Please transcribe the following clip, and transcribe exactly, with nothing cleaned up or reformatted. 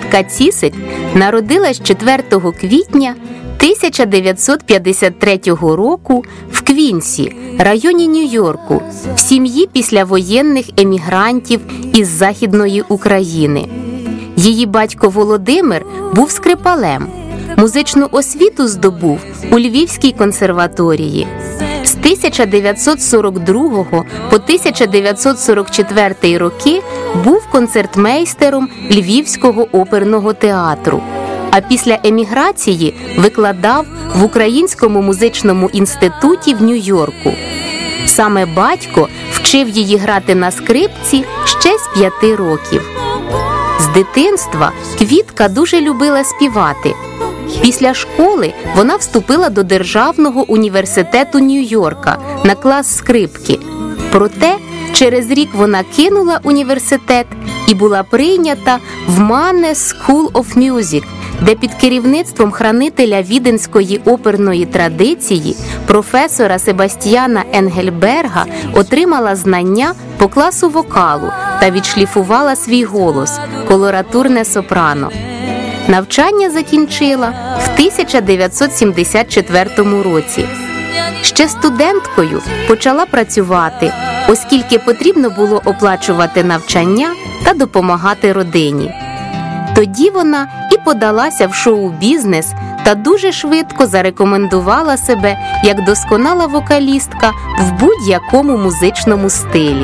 Квітка Цісик народилась четвертого квітня тисяча дев'ятсот п'ятдесят третього року в Квінсі, районі Нью-Йорку, в сім'ї післявоєнних емігрантів із Західної України. Її батько Володимир був скрипалем. Музичну освіту здобув у Львівській консерваторії. З тисяча дев'ятсот сорок другого по тисяча дев'ятсот сорок четвертий роки був концертмейстером Львівського оперного театру. А після еміграції викладав в Українському музичному інституті в Нью-Йорку. Саме батько вчив її грати на скрипці ще з п'яти років. З дитинства Квітка дуже любила співати. Після школи вона вступила до Державного університету Нью-Йорка на клас скрипки. Проте через рік вона кинула університет і була прийнята в Манне School of Music, де під керівництвом хранителя віденської оперної традиції, професора Себастьяна Енгельберга, отримала знання по класу вокалу та відшліфувала свій голос – колоратурне сопрано. Навчання закінчила в тисяча дев'ятсот сімдесят четвертому році. Ще студенткою почала працювати, оскільки потрібно було оплачувати навчання та допомагати родині. Тоді вона і подалася в шоу-бізнес та дуже швидко зарекомендувала себе як досконала вокалістка в будь-якому музичному стилі.